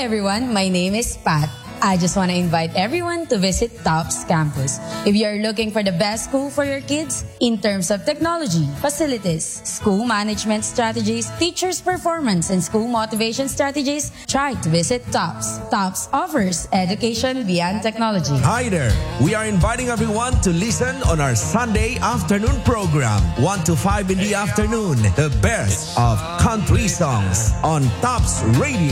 everyone, my name is Pat. I just want to invite everyone to visit TOPS campus. If you are looking for the best school for your kids in terms of technology, facilities, school management strategies, teachers' performance, and school motivation strategies, try to visit TOPS. TOPS offers education beyond technology. Hi there. We are inviting everyone to listen on our Sunday afternoon program, 1 to 5 in the afternoon. The best of country songs on TOPS Radio.